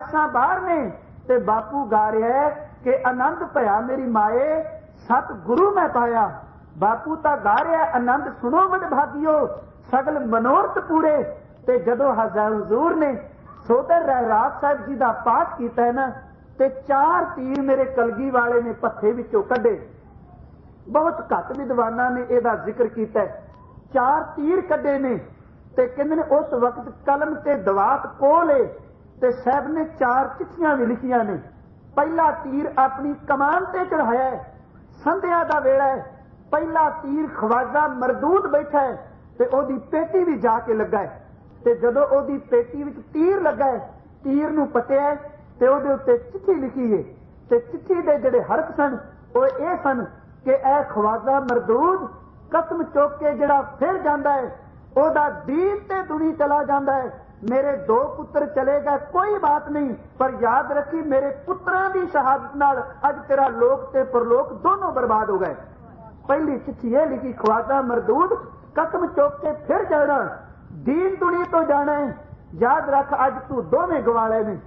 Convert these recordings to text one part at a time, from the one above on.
बाहर ने ते बापू गा रहा है कि आनंद भया मेरी माए सत गुरु मैं पाया। बापू तो गा रहा आनंद सुनो वड भागियो सगल मनोरथ पूरे। ते जदों हजूर ने सोदर रहराज साहब जी का पाठ किया है ना ते 4 तीर मेरे कलगी वाले ने पत्थे विचों कढे। बहुत घट विद्वाना ने यदा जिक्र किया। 4 तीर कढे ने ते कहंदे ने उस वक्त कलम ते दवात कोल ते साहब ने 4 चिट्ठियां भी लिखियां ने। पहला तीर अपनी कमान ते चढ़ाया है, संध्या दा वेला है। पहला तीर ख्वाजा मरदूद बैठा है ते ओदी पेटी भी जाके लगा है। ते जदों ओदी पेटी विच तीर लगा है, तीर नूं पटिया है ते ओदे उत्ते चिट्ठी लिखी है। ते चिट्ठी दे जिहड़े हरफ सन वो ये सन कि ऐ ख्वाजा मरदूद कसम चुक के जिहड़ा फिर जांदा है ओदा दीन ते दुनी चला जांदा है। मेरे 2 पुत्र चले गए कोई बात नहीं, पर याद रखी मेरे पुत्रां दी शहादत नाल अज तेरा लोक ते परलोक दोनों बर्बाद हो गए। पहली चिट्ठी यह लिखी ख्वाजा मरदूद कसम चुक के फिर जाना, दीन दुनी तो जाना है, याद रख अज तू दोवें गवाले ने।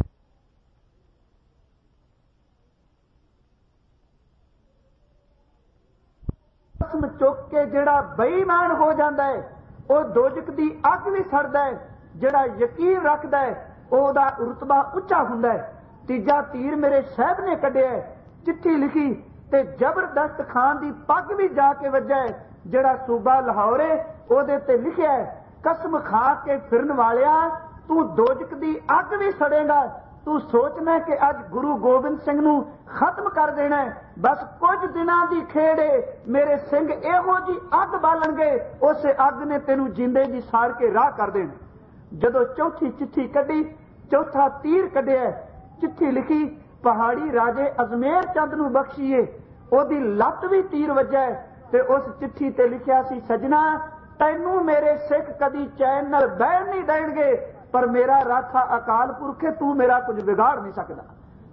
कसम चुक के जिहड़ा बेईमान हो जाता है वह दोजक दी अग भी सड़दा है, जिहड़ा यकीन रखदा है ओहदा रुतबा उच्चा हुंदा है। तीजा तीर मेरे साहब ने कढिया, चिट्ठी लिखी ते जबरदस्त खान दी पग भी जाके वज्जा है, जिहड़ा सूबा लाहौर है ओहदे ते लिखिया है कसम खा के फिरन वालिया तू दोजक दी अग भी सड़ेगा। तू सोचना कि अज गुरु गोबिंद सिंह नूं खत्म कर देना है, बस कुछ दिनां दी खेड़ है, मेरे सिंह इहो जी अग बालणगे उस अग ने तेनू जिंदे जी साड़ के राह कर देना। जदों चौथी चिट्ठी कढी, चौथा तीर कढिया, चिट्ठी लिखी पहाड़ी राजे अजमेर चंद नूं बख्शीए, ओदी लत्त भी तीर वज्जा है ते उस चिट्ठी ते लिखिया सी सजना तैनू मेरे सिख कदी चैन नाल बैठ नहीं देणगे, पर मेरा राठा अकाल पुरख है, तू मेरा कुछ बिगाड़ नहीं सकदा।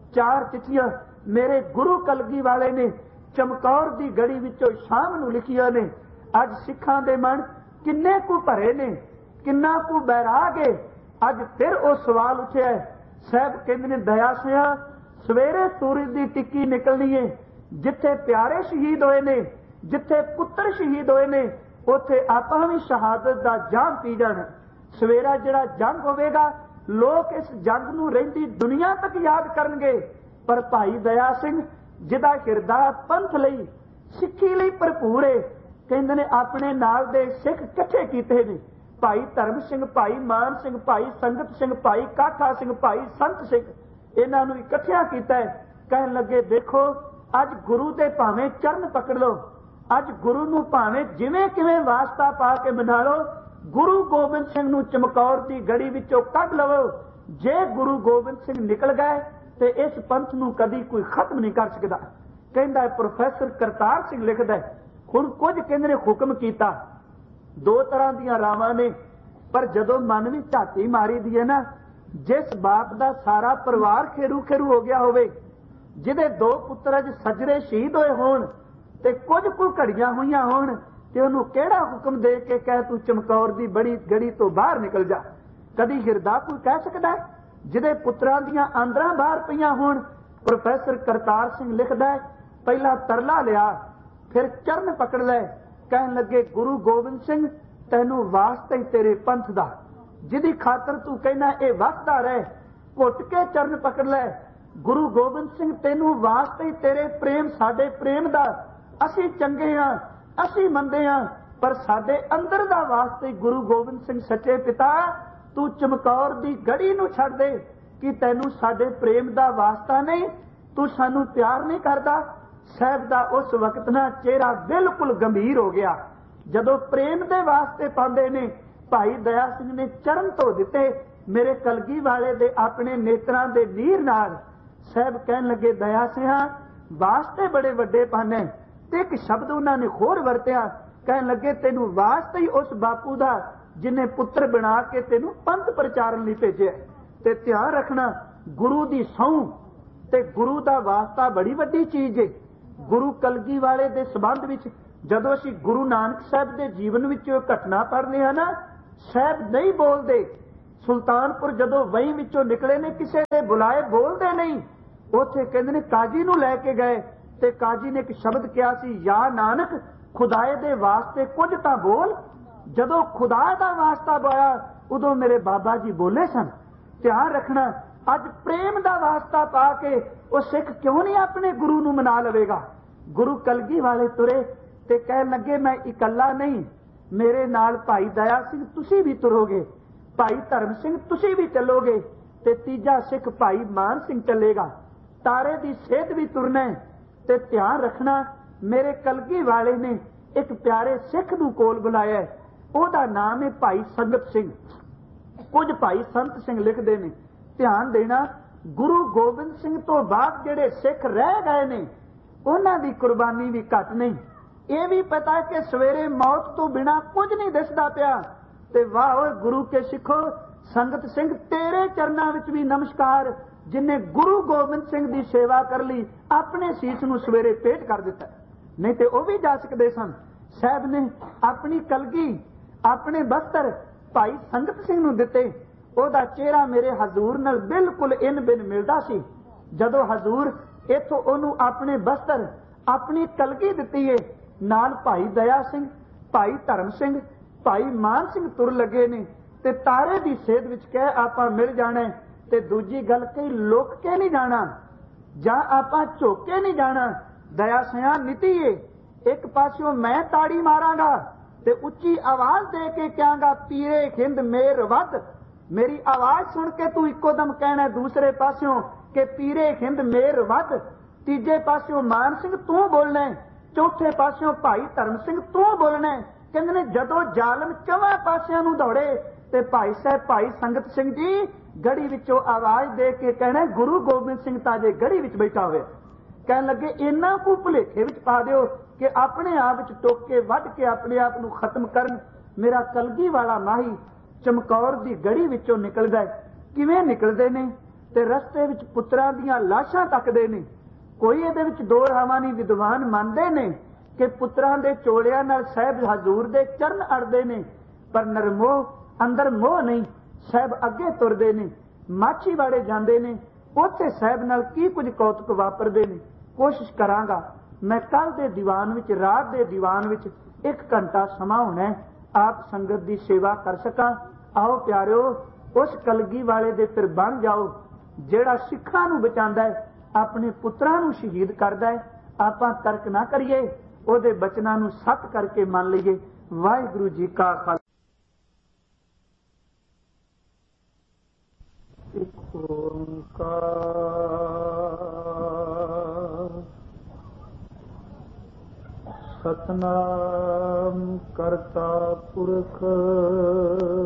4 चिट्ठियां मेरे गुरु कलगी वाले ने चमकौर दी गड़ी विचों शाम नूं लिखियां ने। अज सिखां दे मन किन्ने कु भरे ने, किन्ना कु बैराग है। अज फिर वो सवाल उठिया है, साहब कहंदे ने दया सिंह सवेरे सूरज की टिक्की निकलनी है, जिथे प्यारे शहीद होए ने, जिथे पुत्र शहीद होए ने उथे आपां भी शहादत दा जाम पी जाना। सवेरा जिहड़ा जंग होवेगा लोग इस जंग नूं रहिंदी दुनिया तक याद करनगे, पर भाई दया सिंह जिहदा हिरदा पंथ लई सिੱਖੀ ਲਈ भरपूर है, कहंदे ने अपने नाल दे सिख इकट्ठे कीते ने। भाई धर्म सिंह, भाई मान सिंह, भाई संगत सिंह, भाई काठा सिंह, भाई संत सिंह इन्हां नूं इकट्ठिया कीता है। कहन लगे देखो अज गुरु दे भावें चरण पकड़ लो, अज गुरु नूं भावें जिवें किवें वास्ता पा के मना लो, गुरु गोबिंद सिंह नूं चमकौर दी गड़ी विचों कढ लवो। जे गुरु गोबिंद सिंह निकल गए ते इस पंथ नूं कदी कोई खत्म नहीं कर सकदा। कहंदा है प्रोफैसर करतार सिंह लिखदा है हुण कुछ कहंदे ने हुक्म कीता, 2 तरह दीयां रावां ने, पर जदों मन विच झाती मारी दी है ना, जिस बाप दा सारा परिवार खेरू खेरू हो गया होवे, जिहदे 2 पुत्र अज सजरे शहीद होए होण ते कुछ कुछ घड़ियां होईयां होण ते उहनूं किहड़ा हुक्म दे के कह तू चमकौर दी बड़ी गड़ी तो बाहर निकल जा। कदी हिरदा कोई कह सकदा है जिहदे पुत्रां दीयां आंदरां बाहर पईयां होण। प्रोफैसर करतार सिंह लिखदा है पहला तरला लिया फिर चरण पकड़ लै। कहन लगे गुरु गोबिंद सिंह तैनू वास्ता ही तेरे पंथ दा, जिहदी खातर तू कहना ये वसदा रहे, घुट के चरण पकड़ लै। गुरु गोबिंद सिंह तैनू वास्ता ही तेरे प्रेम साडे प्रेम दा, असीं चंगे हां, असीं मंदे हां, पर साडे अंदर दा वास्ते गुरु गोबिंद सिंह सच्चे पिता तू चमकौर दी गड़ी नूं छड्ड दे कि तैनू साडे प्रेम दा वास्ता नहीं, तू सानू प्यार नहीं करदा। साहब दा उस वक्त ना चेहरा बिल्कुल गंभीर हो गया। जदों प्रेम दे वास्ते पांदे ने भाई दया सिंह ने चरण धो दिते मेरे कलगी वाले दे अपने नेत्रां दे नीर नाल। साहब कहन लगे दया सिंह वास्ते बड़े वड्डे पाने ते एक शब्द उन्होंने होर वरतिया, कहन लगे तेनू वास्ते ही उस बापू दा जिन्हें पुत्र बना के तेनू पंथ प्रचारण लई भेजिया। ते ध्यान रखना गुरु दी सौं ते गुरु दा वास्ता बड़ी वड्डी चीज है। गुरु कलगी वाले दे संबंध विच जदों असीं गुरु नानक साहब दे जीवन विच घटना पढ़ने हां ना, साहब नहीं बोलते, ਸੁਲਤਾਨਪੁਰ ਜਦੋਂ ਵਹੀਂ ਵਿੱਚੋਂ ਨਿਕਲੇ ਨੇ, ਕਿਸੇ ਦੇ ਬੁਲਾਏ ਬੋਲਦੇ ਨਹੀਂ। ਉੱਥੇ ਕਹਿੰਦੇ ਨੇ ਕਾਜੀ ਨੂੰ ਲੈ ਕੇ ਗਏ ਤੇ ਕਾਜੀ ਨੇ ਇੱਕ ਸ਼ਬਦ ਕਿਹਾ ਸੀ, ਯਾ ਨਾਨਕ ਖੁਦਾਏ ਦੇ ਵਾਸਤੇ ਕੁਝ ਤਾਂ ਬੋਲ। ਜਦੋਂ ਖੁਦਾ ਦਾ ਵਾਸਤਾ ਪਾਇਆ ਉਦੋਂ ਮੇਰੇ ਬਾਬਾ ਜੀ ਬੋਲੇ ਸਨ। ਧਿਆਨ ਰੱਖਣਾ, ਅੱਜ ਪ੍ਰੇਮ ਦਾ ਵਾਸਤਾ ਪਾ ਕੇ ਉਹ ਸਿੱਖ ਕਿਉਂ ਨਹੀਂ ਆਪਣੇ ਗੁਰੂ ਨੂੰ ਮਨਾ ਲਵੇਗਾ। ਗੁਰੂ ਕਲਗੀ ਵਾਲੇ ਤੁਰੇ ਤੇ ਕਹਿਣ ਲੱਗੇ, ਮੈਂ ਇਕੱਲਾ ਨਹੀਂ, ਮੇਰੇ ਨਾਲ ਭਾਈ ਦਇਆ ਸਿੰਘ ਤੁਸੀਂ ਵੀ ਤੁਰੋਗੇ, ਭਾਈ ਧਰਮ ਸਿੰਘ ਤੁਸੀਂ ਵੀ ਚੱਲੋਗੇ, ਤੇ ਤੀਜਾ ਸਿੱਖ ਭਾਈ ਮਾਨ ਸਿੰਘ ਚੱਲੇਗਾ। ਤਾਰੇ ਦੀ ਸੇਧ ਵੀ ਤੁਰਨਾ। ਤੇ ਧਿਆਨ ਰੱਖਣਾ, ਮੇਰੇ ਕਲਗੀ ਵਾਲੇ ਨੇ ਇੱਕ ਪਿਆਰੇ ਸਿੱਖ ਨੂੰ ਕੋਲ ਬੁਲਾਇਆ, ਉਹਦਾ ਨਾਮ ਹੈ ਭਾਈ ਸੰਗਤ ਸਿੰਘ। ਕੁਝ ਭਾਈ ਸੰਤ ਸਿੰਘ ਲਿਖਦੇ ਨੇ। ਧਿਆਨ ਦੇਣਾ, ਗੁਰੂ ਗੋਬਿੰਦ ਸਿੰਘ ਤੋਂ ਬਾਅਦ ਜਿਹੜੇ ਸਿੱਖ ਰਹਿ ਗਏ ਨੇ ਉਹਨਾਂ ਦੀ ਕੁਰਬਾਨੀ ਵੀ ਘੱਟ ਨਹੀਂ। ਇਹ ਵੀ ਪਤਾ ਕਿ ਸਵੇਰੇ ਮੌਤ ਤੋਂ ਬਿਨਾ ਕੁਝ ਨਹੀਂ ਦਿਸਦਾ ਪਿਆ। ਤੇ ਵਾਹ ਓਏ ਗੁਰੂ ਕੇ ਸਿੱਖੋ, ਸੰਗਤ ਸਿੰਘ ਤੇਰੇ ਚਰਨਾਂ ਵਿੱਚ ਵੀ ਨਮਸਕਾਰ, ਜਿਨੇ ਗੁਰੂ ਗੋਬਿੰਦ ਸਿੰਘ ਦੀ ਸੇਵਾ ਕਰ ਲਈ, ਆਪਣੇ ਸੀਸ ਨੂੰ ਸਵੇਰੇ ਭੇਟ ਕਰ ਦਿੱਤਾ। ਨਹੀਂ ਤੇ ਉਹ ਵੀ ਜਾ ਸਕਦੇ ਸਨ। ਸਾਹਿਬ ਨੇ ਆਪਣੀ ਕਲਗੀ, ਆਪਣੇ ਬਸਤਰ ਭਾਈ ਸੰਗਤ ਸਿੰਘ ਨੂੰ ਦਿੱਤੇ। ਉਹਦਾ ਚਿਹਰਾ ਮੇਰੇ ਹਜ਼ੂਰ ਨਾਲ ਬਿਲਕੁਲ ਇਨ ਬਿਨ ਮਿਲਦਾ ਸੀ। ਜਦੋਂ ਹਜ਼ੂਰ ਇੱਥੋਂ ਉਹਨੂੰ ਆਪਣੇ ਬਸਤਰ, ਆਪਣੀ ਕਲਗੀ ਦਿੱਤੀ ਏ, ਨਾਲ ਭਾਈ ਦਇਆ ਸਿੰਘ, ਭਾਈ ਧਰਮ ਸਿੰਘ, ਭਾਈ ਮਾਨ ਸਿੰਘ ਤੁਰ ਲੱਗੇ ਨੇ ਤੇ ਤਾਰੇ ਦੀ ਸੇਧ ਵਿੱਚ ਕਹਿ ਆਪਾਂ ਮਿਲ ਜਾਣਾ। ਤੇ ਦੂਜੀ ਗੱਲ, ਕਈ ਲੁਕ ਕੇ ਨਹੀਂ ਜਾਣਾ ਜਾਂ ਆਪਾਂ ਝੁਕ ਕੇ ਨਹੀਂ ਜਾਣਾ। ਦਇਆ ਸਿਆਂ ਨੀਤੀ ਏ, ਇੱਕ ਪਾਸਿਓਂ ਮੈਂ ਤਾੜੀ ਮਾਰਾਂਗਾ ਤੇ ਉੱਚੀ ਆਵਾਜ਼ ਦੇ ਕੇ ਕਹਾਂਗਾ, ਪੀਰੇ ਖਿੰਦ ਮੇਰ ਵੱਧ। ਮੇਰੀ ਆਵਾਜ਼ ਸੁਣ ਕੇ ਤੂੰ ਇੱਕੋ ਦਮ ਕਹਿਣਾ ਦੂਸਰੇ ਪਾਸਿਓਂ ਕਿ ਪੀਰੇ ਖਿੰਦ ਮੇਰ ਵੱਧ। ਤੀਜੇ ਪਾਸਿਓਂ ਮਾਨ ਸਿੰਘ ਤੂੰ ਬੋਲਣਾ, ਚੌਥੇ ਪਾਸਿਓਂ ਭਾਈ ਧਰਮ ਸਿੰਘ ਤੂੰ ਬੋਲਣਾ। ਕਹਿੰਦੇ ਨੇ ਜਦੋਂ ਜ਼ਾਲਮ ਚੌਵਾਂ ਪਾਸਿਆਂ ਨੂੰ ਦੌੜੇ ਤੇ ਭਾਈ ਸਾਹਿਬ ਭਾਈ ਸੰਗਤ ਸਿੰਘ ਜੀ ਗੜੀ ਵਿੱਚੋਂ ਆਵਾਜ਼ ਦੇ ਕੇ ਕਹਿਣਾ, ਗੁਰੂ ਗੋਬਿੰਦ ਸਿੰਘ ਤਾਂ ਜੇ ਗੜੀ ਵਿੱਚ ਬੈਠਾ ਹੋਵੇ। ਕਹਿਣ ਲੱਗੇ, ਇਹਨਾਂ ਨੂੰ ਭੁਲੇਖੇ ਵਿੱਚ ਪਾ ਦਿਓ ਕਿ ਆਪਣੇ ਆਪ ਵਿੱਚ ਟੋਕ ਕੇ ਵੱਢ ਕੇ ਆਪਣੇ ਆਪ ਨੂੰ ਖਤਮ ਕਰਨ। ਮੇਰਾ ਕਲਗੀ ਵਾਲਾ ਮਾਹੀ ਚਮਕੌਰ ਦੀ ਗੜੀ ਵਿੱਚੋਂ ਨਿਕਲਦਾ ਹੈ। ਕਿਵੇਂ ਨਿਕਲਦੇ ਨੇ ਤੇ ਰਸਤੇ ਵਿੱਚ ਪੁੱਤਰਾਂ ਦੀਆਂ ਲਾਸ਼ਾਂ ਤੱਕਦੇ ਨੇ। ਕੋਈ ਇਹਦੇ ਵਿੱਚ ਦੋ ਰਾਵਾਂ ਨਹੀਂ। ਵਿਦਵਾਨ ਮੰਨਦੇ ਨੇ ਕਿ ਪੁੱਤਰਾਂ ਦੇ ਚੋਲਿਆਂ ਨਾਲ ਸਾਹਿਬ ਹਜ਼ੂਰ ਦੇ ਚਰਨ ਅੜਦੇ ਨੇ, ਪਰ ਨਰਮੋਹ ਅੰਦਰ ਮੋਹ ਨਹੀਂ। ਸਾਹਿਬ ਅੱਗੇ ਤੁਰਦੇ ਨੇ, ਮਾਛੀਵਾੜੇ ਜਾਂਦੇ ਨੇ, ਉੱਥੇ ਸਾਹਿਬ ਨਾਲ ਕੀ ਕੁਝ ਕੌਤਕ ਵਾਪਰਦੇ ਨੇ। ਕੋਸ਼ਿਸ਼ ਕਰਾਂਗਾ ਮੈਂ ਕੱਲ ਦੇ ਦੀਵਾਨ ਵਿੱਚ, ਰਾਤ ਦੇ ਦੀਵਾਨ ਵਿੱਚ 1 ਘੰਟਾ ਸਮਾਂ ਹੋਣਾ, ਆਪ ਸੰਗਤ ਦੀ ਸੇਵਾ ਕਰ ਸਕਾਂ। ਆਓ ਪਿਆਰਿਓ, ਉਸ ਕਲਗੀ ਵਾਲੇ ਦੇ ਫਿਰ ਬਣ ਜਾਓ ਜਿਹੜਾ ਸਿੱਖਾਂ ਨੂੰ ਬਚਾਉਂਦਾ ਹੈ, ਆਪਣੇ ਪੁੱਤਰਾਂ ਨੂੰ ਸ਼ਹੀਦ ਕਰਦਾ ਹੈ। ਆਪਾਂ ਤਰਕ ਨਾ ਕਰੀਏ, ਉਹਦੇ ਬਚਨਾਂ ਨੂੰ ਸੱਤ ਕਰਕੇ ਮੰਨ ਲਈਏ। ਵਾਹਿਗੁਰੂ ਜੀ ਕਾ ਖਾਲਸਾ। ਇੱਕ ਓੰਕਾਰ ਸਤਨਾਮ ਕਰਤਾ ਪੁਰਖ